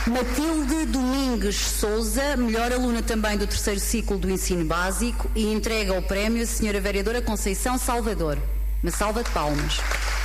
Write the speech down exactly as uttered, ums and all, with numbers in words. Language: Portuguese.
Matilde Domingues Souza, melhor aluna também do terceiro ciclo do ensino básico, e entrega o prémio a senhora vereadora Conceição Salvador. Uma salva de palmas.